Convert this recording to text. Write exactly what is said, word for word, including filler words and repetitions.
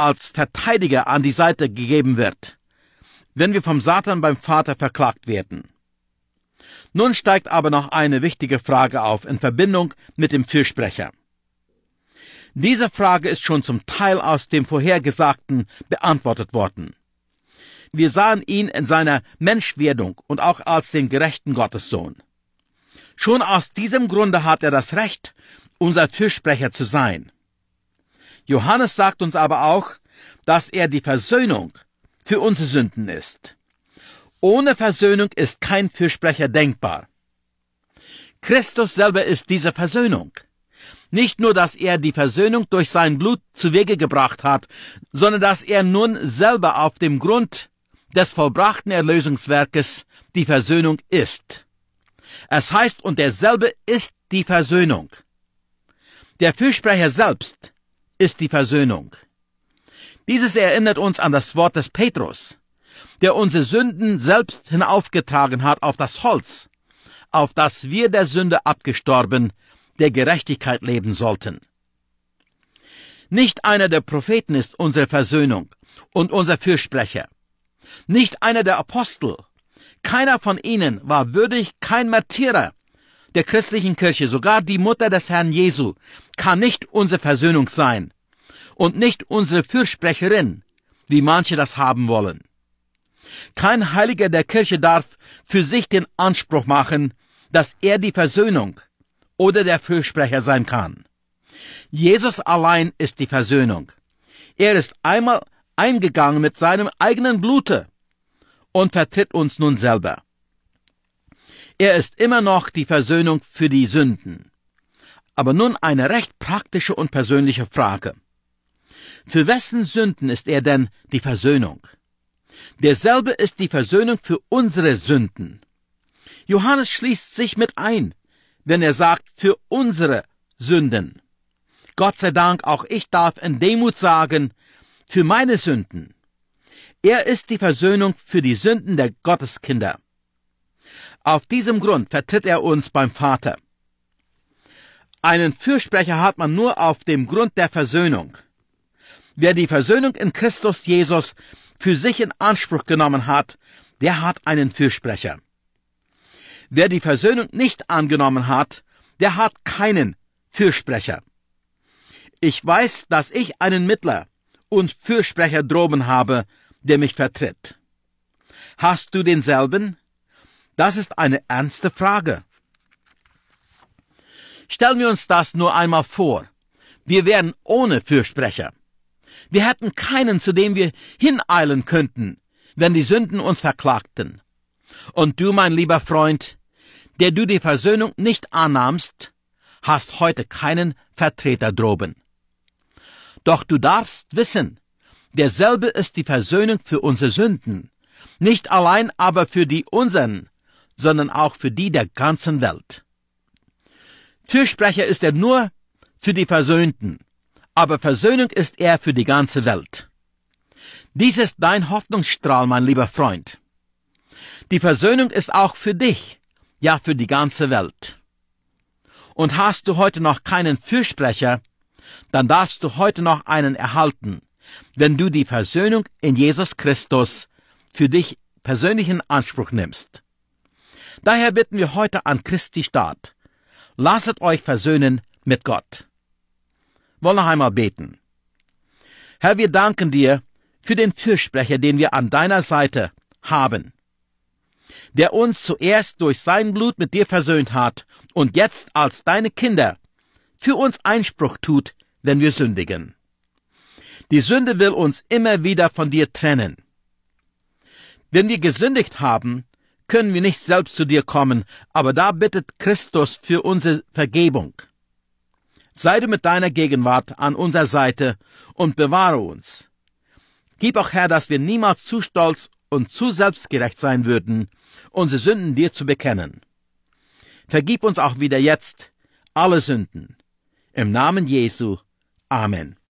als Verteidiger an die Seite gegeben wird, wenn wir vom Satan beim Vater verklagt werden. Nun steigt aber noch eine wichtige Frage auf in Verbindung mit dem Fürsprecher. Diese Frage ist schon zum Teil aus dem Vorhergesagten beantwortet worden. Wir sahen ihn in seiner Menschwerdung und auch als den gerechten Gottessohn. Schon aus diesem Grunde hat er das Recht, unser Fürsprecher zu sein. Johannes sagt uns aber auch, dass er die Versöhnung für unsere Sünden ist. Ohne Versöhnung ist kein Fürsprecher denkbar. Christus selber ist diese Versöhnung. Nicht nur, dass er die Versöhnung durch sein Blut zuwege gebracht hat, sondern dass er nun selber auf dem Grund des vollbrachten Erlösungswerkes die Versöhnung ist. Es heißt, und derselbe ist die Versöhnung. Der Fürsprecher selbst ist die Versöhnung. Dieses erinnert uns an das Wort des Petrus, der unsere Sünden selbst hinaufgetragen hat auf das Holz, auf das wir der Sünde abgestorben, der Gerechtigkeit leben sollten. Nicht einer der Propheten ist unsere Versöhnung und unser Fürsprecher. Nicht einer der Apostel. Keiner von ihnen war würdig, kein Märtyrer der christlichen Kirche, sogar die Mutter des Herrn Jesu, kann nicht unsere Versöhnung sein und nicht unsere Fürsprecherin, wie manche das haben wollen. Kein Heiliger der Kirche darf für sich den Anspruch machen, dass er die Versöhnung oder der Fürsprecher sein kann. Jesus allein ist die Versöhnung. Er ist einmal eingegangen mit seinem eigenen Blute und vertritt uns nun selber. Er ist immer noch die Versöhnung für die Sünden. Aber nun eine recht praktische und persönliche Frage. Für wessen Sünden ist er denn die Versöhnung? Derselbe ist die Versöhnung für unsere Sünden. Johannes schließt sich mit ein, wenn er sagt, für unsere Sünden. Gott sei Dank, auch ich darf in Demut sagen, für meine Sünden. Er ist die Versöhnung für die Sünden der Gotteskinder. Auf diesem Grund vertritt er uns beim Vater. Einen Fürsprecher hat man nur auf dem Grund der Versöhnung. Wer die Versöhnung in Christus Jesus für sich in Anspruch genommen hat, der hat einen Fürsprecher. Wer die Versöhnung nicht angenommen hat, der hat keinen Fürsprecher. Ich weiß, dass ich einen Mittler und Fürsprecher droben habe, der mich vertritt. Hast du denselben? Das ist eine ernste Frage. Stellen wir uns das nur einmal vor. Wir wären ohne Fürsprecher. Wir hätten keinen, zu dem wir hineilen könnten, wenn die Sünden uns verklagten. Und du, mein lieber Freund, der du die Versöhnung nicht annahmst, hast heute keinen Vertreter droben. Doch du darfst wissen, derselbe ist die Versöhnung für unsere Sünden, nicht allein aber für die unseren, sondern auch für die der ganzen Welt. Fürsprecher ist er nur für die Versöhnten, aber Versöhnung ist er für die ganze Welt. Dies ist dein Hoffnungsstrahl, mein lieber Freund. Die Versöhnung ist auch für dich, ja für die ganze Welt. Und hast du heute noch keinen Fürsprecher, dann darfst du heute noch einen erhalten, wenn du die Versöhnung in Jesus Christus für dich persönlich in Anspruch nimmst. Daher bitten wir heute an Christi Staat, lasset euch versöhnen mit Gott. Wollen noch einmal beten. Herr, wir danken dir für den Fürsprecher, den wir an deiner Seite haben, der uns zuerst durch sein Blut mit dir versöhnt hat und jetzt als deine Kinder für uns Einspruch tut, wenn wir sündigen. Die Sünde will uns immer wieder von dir trennen. Wenn wir gesündigt haben, können wir nicht selbst zu dir kommen, aber da bittet Christus für unsere Vergebung. Sei du mit deiner Gegenwart an unserer Seite und bewahre uns. Gib auch, Herr, dass wir niemals zu stolz und zu selbstgerecht sein würden, unsere Sünden dir zu bekennen. Vergib uns auch wieder jetzt alle Sünden. Im Namen Jesu. Amen.